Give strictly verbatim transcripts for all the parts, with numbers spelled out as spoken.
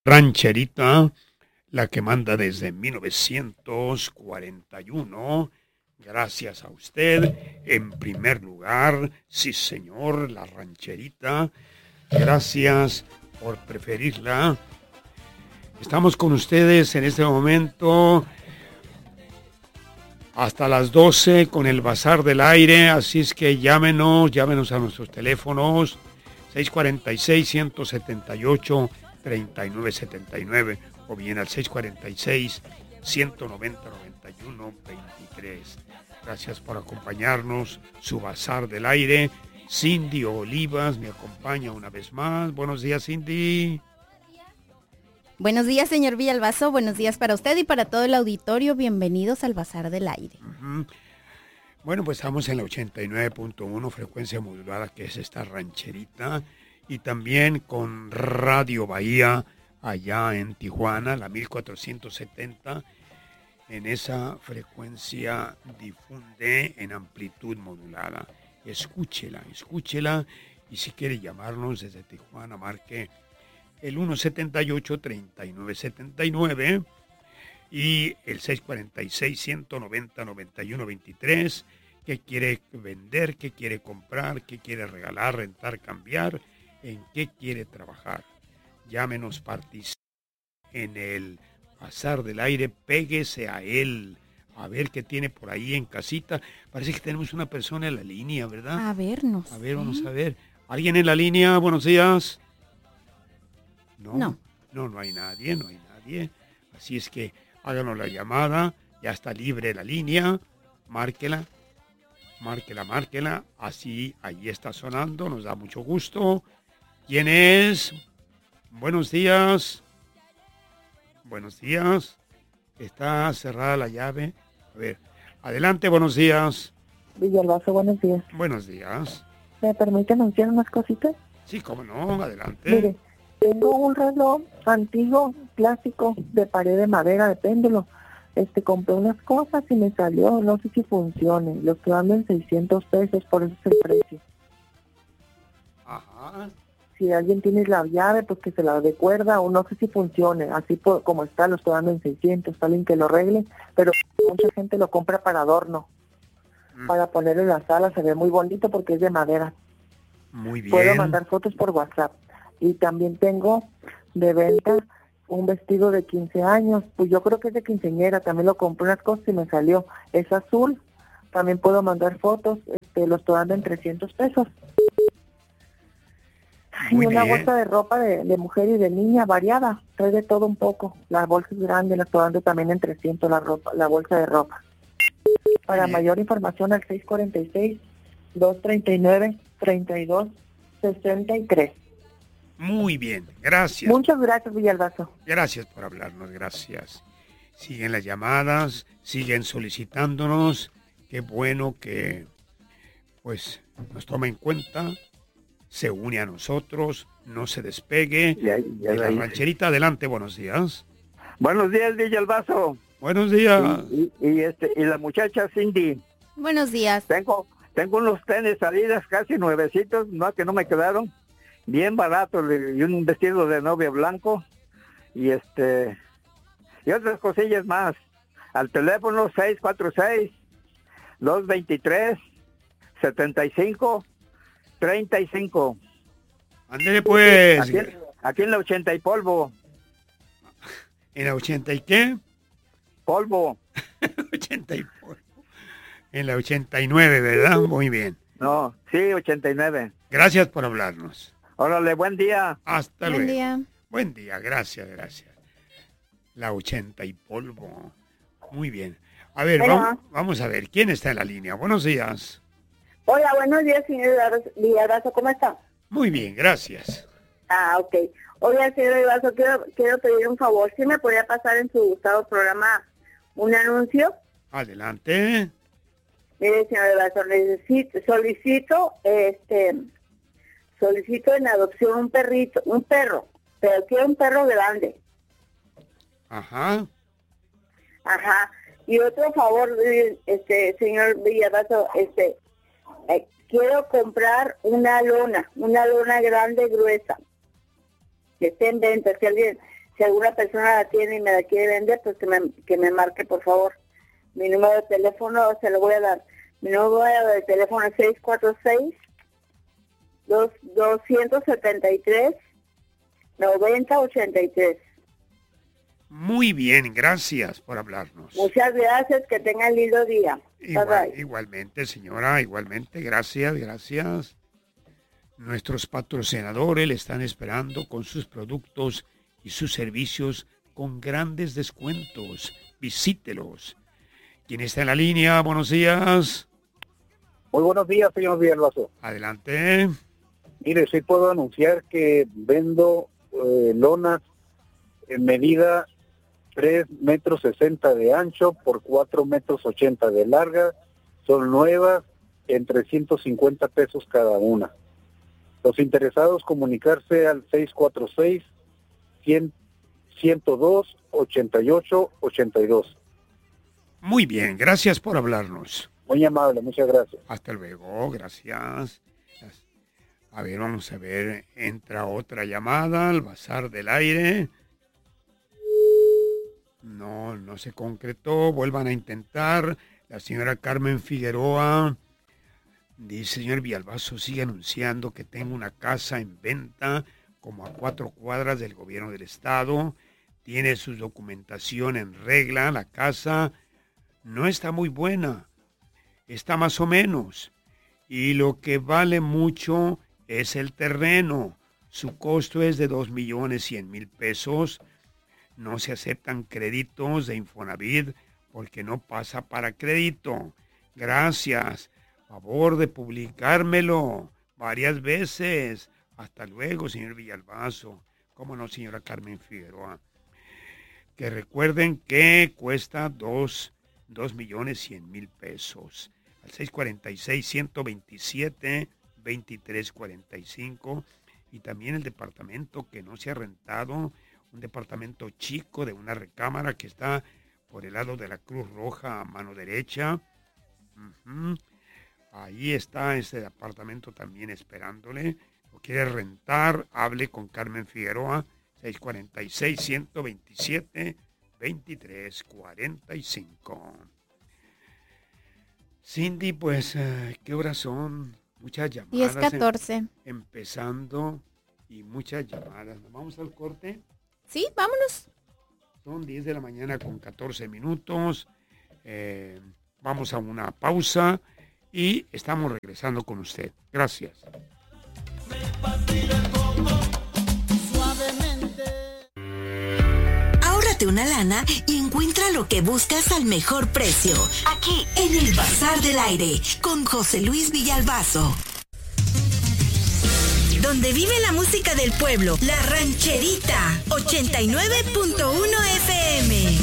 Rancherita, la que manda desde mil novecientos cuarenta y uno. Gracias a usted, en primer lugar, sí señor, la rancherita. Gracias por preferirla. Estamos con ustedes en este momento hasta las doce con el Bazar del Aire, así es que llámenos, llámenos a nuestros teléfonos seis cuatro seis, uno siete ocho, tres nueve siete nueve o bien al seis cuatro seis, uno nueve cero, nueve uno dos tres. Gracias por acompañarnos, su Bazar del Aire. Cindy Olivas me acompaña una vez más. Buenos días, Cindy. Buenos días, señor Villalbazo. Buenos días para usted y para todo el auditorio. Bienvenidos al Bazar del Aire. Uh-huh. Bueno, pues estamos en la ochenta y nueve punto uno, frecuencia modulada, que es esta rancherita. Y también con Radio Bahía, allá en Tijuana, la mil cuatrocientos setenta. En esa frecuencia difunde en amplitud modulada. Escúchela, escúchela. Y si quiere llamarnos desde Tijuana, marque el uno siete ocho, tres nueve siete nueve y el seis cuatro seis, uno nueve cero, nueve uno dos tres. ¿Qué quiere vender? ¿Qué quiere comprar? ¿Qué quiere regalar, rentar, cambiar? ¿En qué quiere trabajar? Llámenos, participe en el Bazar del Aire, péguese a él, a ver qué tiene por ahí en casita. Parece que tenemos una persona en la línea, ¿verdad? A vernos. A ver, vamos a ver. ¿Alguien en la línea? Buenos días. No, no, no, no hay nadie, no hay nadie. Así es que háganos la llamada, ya está libre la línea, márquela, márquela, márquela. Así, ahí está sonando, nos da mucho gusto. ¿Quién es? Buenos días. Buenos días. Está cerrada la llave. A ver, adelante, buenos días. Villalbazo, buenos días. Buenos días. ¿Me permite anunciar unas cositas? Sí, cómo no, adelante. Mire, tengo un reloj antiguo, clásico, de pared de madera, de péndulo. Este, compré unas cosas y me salió, no sé si funcione. Lo estoy dando en seiscientos pesos, por eso es el precio. Ajá. Si alguien tiene la llave, pues que se la recuerda, o no sé si funcione. Así por, como está, lo estoy dando en seiscientos, alguien que lo arregle, pero mucha gente lo compra para adorno. Mm. Para ponerlo en la sala, se ve muy bonito porque es de madera. Muy bien. Puedo mandar fotos por WhatsApp. Y también tengo de venta un vestido de quince años, pues yo creo que es de quinceañera, también lo compré unas cosas y me salió. Es azul, también puedo mandar fotos, este, lo estoy dando en trescientos pesos. Muy y una bien. bolsa de ropa de, de mujer y de niña variada, trae de todo un poco. La bolsa es grande, la estoy dando también en trescientos la ropa, la bolsa de ropa. Para mayor información al seis cuatro seis, dos tres nueve, tres dos seis tres. Muy bien, gracias. Muchas gracias, Villalbazo. Gracias por hablarnos, gracias. Siguen las llamadas, siguen solicitándonos. Qué bueno que pues nos toma en cuenta, se une a nosotros, no se despegue. Ya, ya de la hice. rancherita, adelante, buenos días. Buenos días, Villalbazo. Buenos días. Y, y, y, este, y la muchacha Cindy. Buenos días. Tengo, tengo unos tenis salidas casi nuevecitos, no que no me quedaron. Bien baratos, y un vestido de novia blanco. Y este y otras cosillas más. Al teléfono seis cuatro seis, dos dos tres, siete cinco, tres cinco. Ándele pues. Aquí, aquí en la ochenta y polvo. ¿En la ochenta y qué? Polvo. ochenta y polvo. En la ochenta y nueve, ¿verdad? Muy bien. No, sí, ochenta y nueve. Gracias por hablarnos. Órale, buen día. Hasta Buen luego. día. Buen día, gracias, gracias. La ochenta y polvo. Muy bien. A ver, Hola. vamos, vamos a ver, ¿quién está en la línea? Buenos días. Hola, buenos días, señor Villalbazo, ¿cómo está? Muy bien, gracias. Ah, ok. Oiga, señor Villalbazo, quiero, quiero pedir un favor. ¿Sí me podría pasar en su gustado programa un anuncio? Adelante. Mire, señor Villalbazo, necesito, solicito, este, solicito en adopción un perrito, un perro, pero quiero un perro grande. Ajá. Ajá. Y otro favor, este, señor Villalbazo, este, eh, quiero comprar una lona, una lona grande, gruesa, que esté en venta. Si alguien, Si alguna persona la tiene y me la quiere vender, pues que me, que me marque, por favor. Mi número de teléfono se lo voy a dar. Mi número de teléfono es seis cuatro seis, dos siete tres, nueve cero ocho tres. Muy bien, gracias por hablarnos. Muchas gracias, que tengan lindo día. Igual, Bye, bye. Igualmente, señora, igualmente, gracias, gracias. Nuestros patrocinadores le están esperando con sus productos y sus servicios con grandes descuentos. Visítelos. ¿Quién está en la línea? Buenos días. Muy buenos días, señor Villalbazo. Adelante. Mire, sí puedo anunciar que vendo eh, lonas en medida tres metros sesenta de ancho por cuatro metros ochenta de larga. Son nuevas en trescientos cincuenta pesos cada una. Los interesados comunicarse al seis cuatro seis, ciento dos, ochenta y ocho, ochenta y dos. Muy bien, gracias por hablarnos. Muy amable, muchas gracias. Hasta luego, gracias. A ver, vamos a ver, entra otra llamada al Bazar del Aire. No, no se concretó, vuelvan a intentar. La señora Carmen Figueroa dice, señor Villalbazo, sigue anunciando que tengo una casa en venta como a cuatro cuadras del gobierno del estado. Tiene su documentación en regla, la casa no está muy buena, está más o menos. Y lo que vale mucho es el terreno. Su costo es de dos millones cien mil pesos. No se aceptan créditos de Infonavit porque no pasa para crédito. Gracias. Favor de publicármelo varias veces. Hasta luego, señor Villalbazo. ¿Cómo no, señora Carmen Figueroa? Que recuerden que cuesta dos, dos millones cien mil pesos. Al seis cuatro seis, uno dos siete, dos tres cuatro cinco. Y también el departamento que no se ha rentado, un departamento chico de una recámara que está por el lado de la Cruz Roja a mano derecha. Uh-huh. Ahí está ese departamento también esperándole. Lo quiere rentar, hable con Carmen Figueroa, seis cuatro seis, uno dos siete, dos tres cuatro cinco. Cindy, pues, uh, ¿qué horas son? Muchas llamadas. diez catorce. Em, empezando y muchas llamadas. ¿Vamos al corte? Sí, vámonos. Son diez de la mañana con catorce minutos. Eh, vamos a una pausa y estamos regresando con usted. Gracias. Ahórrate una lana y encuentra lo que buscas al mejor precio. Aquí, en el Bazar del Aire, con José Luis Villalbazo. Donde vive la música del pueblo, La Rancherita, ochenta y nueve punto uno F M.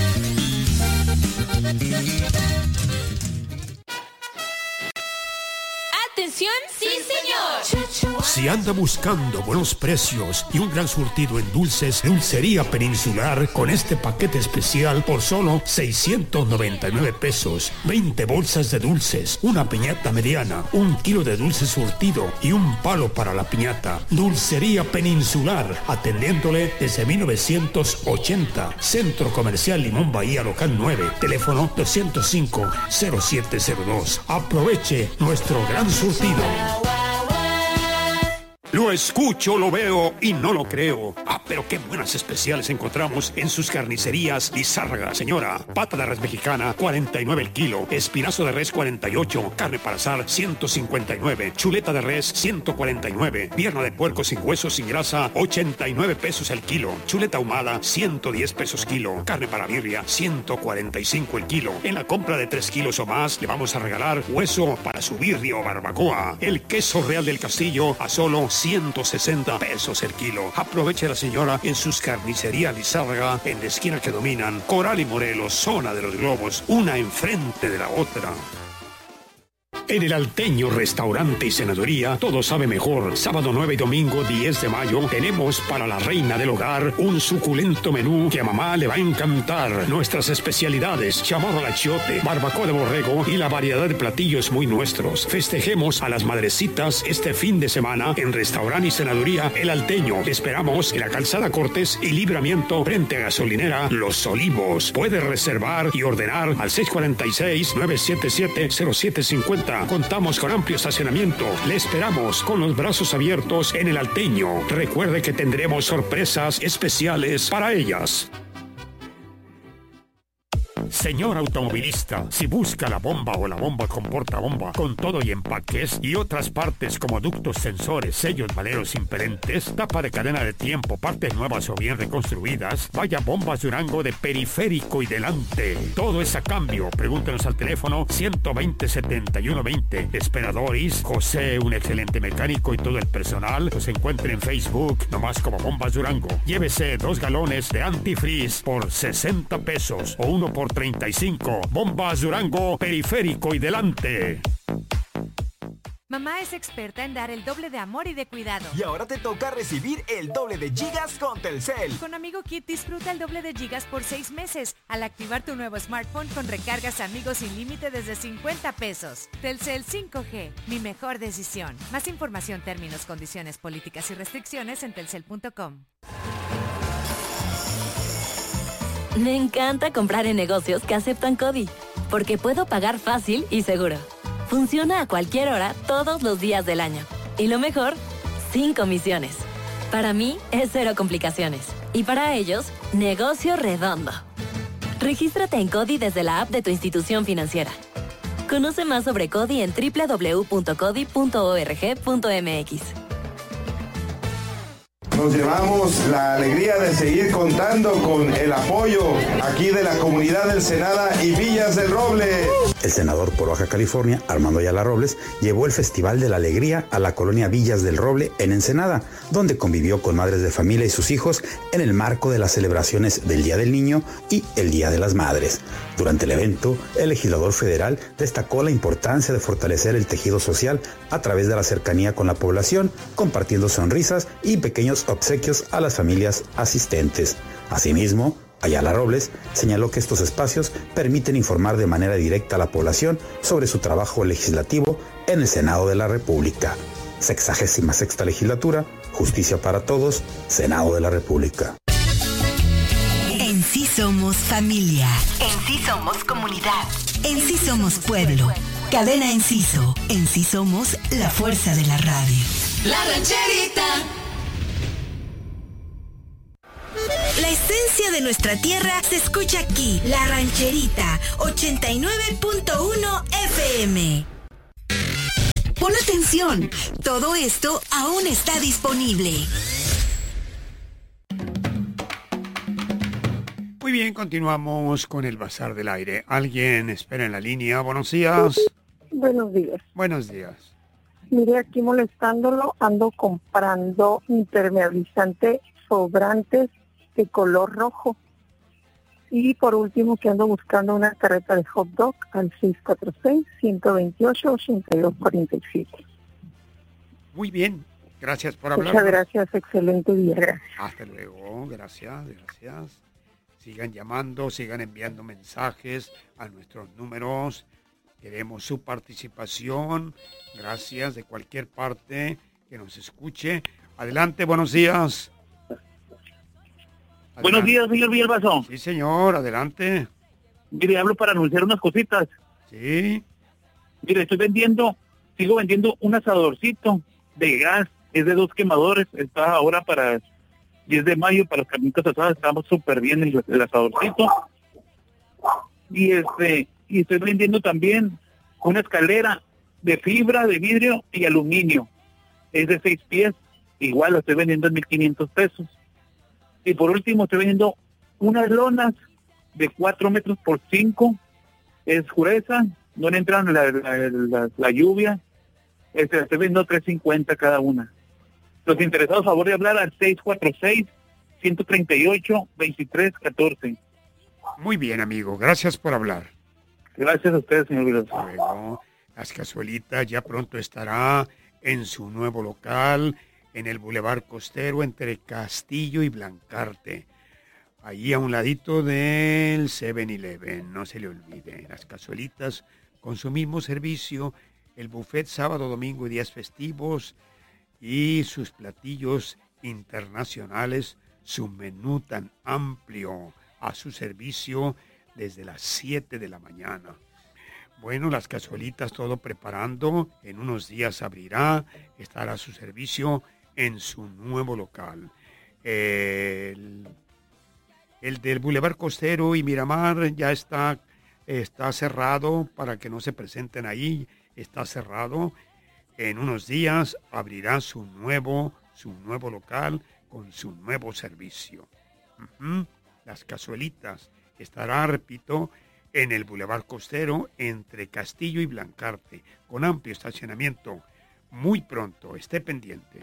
¡Atención! ¡Sí, señor! Si anda buscando buenos precios y un gran surtido en dulces, Dulcería Peninsular, con este paquete especial por solo seiscientos noventa y nueve pesos, veinte bolsas de dulces, una piñata mediana, un kilo de dulce surtido y un palo para la piñata. Dulcería Peninsular, atendiéndole desde mil novecientos ochenta. Centro Comercial Limón Bahía, local nueve, teléfono doscientos cinco, cero siete cero dos. Aproveche nuestro gran surtido. Lo escucho, lo veo y no lo creo. Ah, pero qué buenas especiales encontramos en sus carnicerías Lizárraga, señora. Pata de res mexicana, cuarenta y nueve el kilo. Espinazo de res, cuarenta y ocho. Carne para asar, ciento cincuenta y nueve. Chuleta de res, ciento cuarenta y nueve. Pierna de puerco sin hueso, sin grasa, ochenta y nueve pesos el kilo. Chuleta ahumada, ciento diez pesos kilo. Carne para birria, ciento cuarenta y cinco el kilo. En la compra de tres kilos o más, le vamos a regalar hueso para su birria o barbacoa. El queso Real del Castillo a solo ciento sesenta pesos el kilo. Aproveche la señora en sus carnicerías Lizárraga, en la esquina que dominan Coral y Morelos, zona de los globos, una enfrente de la otra. En el Alteño Restaurante y Cenaduría, todo sabe mejor. Sábado nueve y domingo diez de mayo, tenemos para la reina del hogar un suculento menú que a mamá le va a encantar. Nuestras especialidades, chamorro al achiote, barbacoa de borrego y la variedad de platillos muy nuestros. Festejemos a las madrecitas este fin de semana en Restaurante y Cenaduría El Alteño. Esperamos en la Calzada Cortés y Libramiento frente a gasolinera Los Olivos. Puede reservar y ordenar al seis cuatro seis, nueve siete siete, cero siete cinco cero. Contamos con amplio estacionamiento. Le esperamos con los brazos abiertos en El Alteño. Recuerde que tendremos sorpresas especiales para ellas. Señor automovilista, si busca la bomba o la bomba con portabomba, con todo y empaques, y otras partes como ductos, sensores, sellos, valeros impedentes, tapa de cadena de tiempo, partes nuevas o bien reconstruidas, vaya Bombas Durango de periférico y delante. Todo es a cambio. Pregúntenos al teléfono ciento veinte, setenta y uno veinte. Esperadores, José, un excelente mecánico y todo el personal, los encuentren en Facebook, nomás como Bombas Durango. Llévese dos galones de antifreeze por sesenta pesos o uno por treinta y cinco. Bombas Durango, periférico y delante. Mamá es experta en dar el doble de amor y de cuidado. Y ahora te toca recibir el doble de gigas con Telcel. Con Amigo Kit disfruta el doble de gigas por seis meses al activar tu nuevo smartphone con recargas Amigos sin límite desde cincuenta pesos. Telcel cinco G, mi mejor decisión. Más información, términos, condiciones, políticas y restricciones en telcel punto com. Me encanta comprar en negocios que aceptan CODI, porque puedo pagar fácil y seguro. Funciona a cualquier hora, todos los días del año. Y lo mejor, sin comisiones. Para mí, es cero complicaciones. Y para ellos, negocio redondo. Regístrate en CODI desde la app de tu institución financiera. Conoce más sobre CODI en doble u doble u doble u punto codi punto org punto m x. Nos llevamos la alegría de seguir contando con el apoyo aquí de la comunidad de Ensenada y Villas del Roble. El senador por Baja California, Armando Ayala Robles, llevó el Festival de la Alegría a la colonia Villas del Roble en Ensenada, donde convivió con madres de familia y sus hijos en el marco de las celebraciones del Día del Niño y el Día de las Madres. Durante el evento, el legislador federal destacó la importancia de fortalecer el tejido social a través de la cercanía con la población, compartiendo sonrisas y pequeños obsequios a las familias asistentes. Asimismo, Ayala Robles señaló que estos espacios permiten informar de manera directa a la población sobre su trabajo legislativo en el Senado de la República. Sexagésima sexta legislatura, justicia para todos, Senado de la República. En sí somos familia. En sí somos comunidad. En sí somos pueblo. Cadena Enciso. En sí somos la fuerza de la radio. La Rancherita. La esencia de nuestra tierra se escucha aquí. La Rancherita, ochenta y nueve punto uno F M. Pon atención, todo esto aún está disponible. Muy bien, continuamos con el Bazar del Aire. ¿Alguien espera en la línea? Buenos días. Buenos días. Buenos días. Mire, aquí molestándolo, ando comprando impermeabilizante sobrantes de color rojo. Y por último, que ando buscando una carreta de hot dog al seis cuatro seis, uno dos ocho, ocho dos cuatro siete. Muy bien, gracias por hablar. Muchas gracias, excelente día, gracias. Hasta luego, gracias, gracias. Sigan llamando, sigan enviando mensajes a nuestros números. Queremos su participación. Gracias de cualquier parte que nos escuche. Adelante, buenos días. Adelante. Buenos días, señor Villalbazo. Sí, señor, adelante. Mire, hablo para anunciar unas cositas. Sí. Mire, estoy vendiendo, sigo vendiendo un asadorcito de gas. Es de dos quemadores. Está ahora para diez de mayo, para las carnitas asadas. Estamos súper bien el, el asadorcito. Y este, y estoy vendiendo también una escalera de fibra, de vidrio y aluminio. Es de seis pies. Igual lo estoy vendiendo en mil quinientos pesos. Y por último estoy vendiendo unas lonas de cuatro metros por cinco. Es gruesa, no le entran la, la, la, la lluvia. Este, estoy vendiendo tres cincuenta cada una. Los interesados, favor de hablar al seis cuatro seis, uno tres ocho, dos tres uno cuatro. Muy bien, amigo. Gracias por hablar. Gracias a ustedes, señor Villalbazo. Bueno, Las Cazuelitas ya pronto estará en su nuevo local en el Boulevard Costero entre Castillo y Blancarte. Allí a un ladito del seven eleven, no se le olvide. Las Cazuelitas con su mismo servicio, el buffet sábado, domingo y días festivos y sus platillos internacionales, su menú tan amplio a su servicio desde las siete de la mañana. Bueno, Las Cazuelitas todo preparando, en unos días abrirá, estará a su servicio en su nuevo local. El, el del Boulevard Costero y Miramar ya está, está cerrado para que no se presenten ahí, está cerrado. En unos días abrirá su nuevo, su nuevo local con su nuevo servicio. Uh-huh. Las Cazuelitas estará, repito, en el Boulevard Costero entre Castillo y Blancarte, con amplio estacionamiento. Muy pronto, esté pendiente.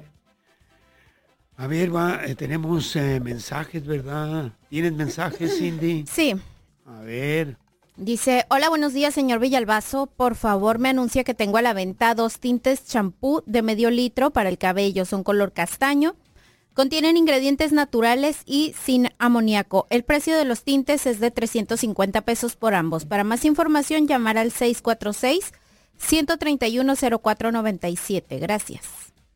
A ver, va, eh, tenemos eh, mensajes, ¿verdad? ¿Tienes mensajes, Cindy? Sí. A ver. Dice, hola, buenos días, señor Villalbazo. Por favor, me anuncia que tengo a la venta dos tintes champú de medio litro para el cabello. Son color castaño. Contienen ingredientes naturales y sin amoníaco. El precio de los tintes es de trescientos cincuenta pesos por ambos. Para más información, llamar al seis cuatro seis, uno tres uno, cero cuatro nueve siete. Gracias.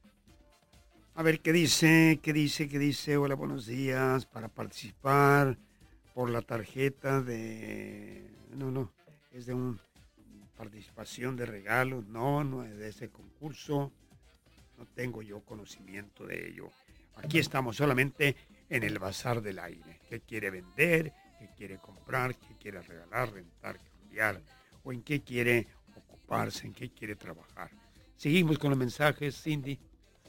A ver, ¿qué dice? ¿Qué dice? ¿Qué dice? Hola, buenos días. Para participar por la tarjeta de... No, no, es de una participación de regalos. No, no es de ese concurso. No tengo yo conocimiento de ello. Aquí estamos solamente en el bazar del aire. ¿Qué quiere vender? ¿Qué quiere comprar? ¿Qué quiere regalar, rentar, cambiar? ¿O en qué quiere ocuparse? ¿En qué quiere trabajar? Seguimos con los mensajes, Cindy.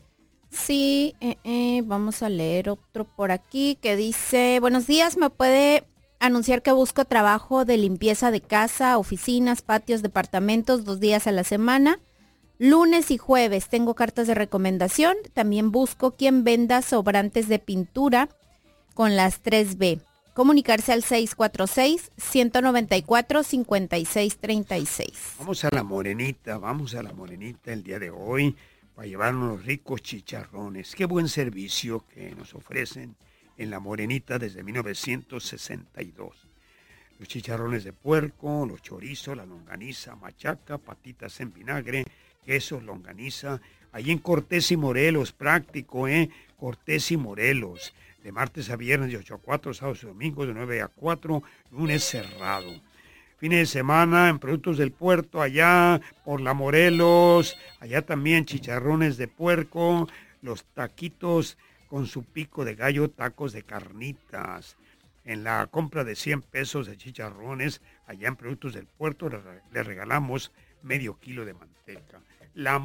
Sí, eh, eh, vamos a leer otro por aquí que dice, buenos días, ¿me puede anunciar que busco trabajo de limpieza de casa, oficinas, patios, departamentos, dos días a la semana? Lunes y jueves tengo cartas de recomendación. También busco quien venda sobrantes de pintura con las tres B. Comunicarse al seis cuatro seis, uno nueve cuatro, cinco seis tres seis. Vamos a la Morenita, vamos a la Morenita el día de hoy para llevarnos los ricos chicharrones. Qué buen servicio que nos ofrecen en la Morenita desde mil novecientos sesenta y dos. Los chicharrones de puerco, los chorizos, la longaniza, machaca, patitas en vinagre, queso, longaniza, ahí en Cortés y Morelos, práctico, ¿eh? Cortés y Morelos, de martes a viernes de ocho a cuatro, sábados y domingos de nueve a cuatro, lunes cerrado. Fines de semana en Productos del Puerto, allá por la Morelos, allá también chicharrones de puerco, los taquitos con su pico de gallo, tacos de carnitas. En la compra de cien pesos de chicharrones, allá en Productos del Puerto, le regalamos medio kilo de manteca. La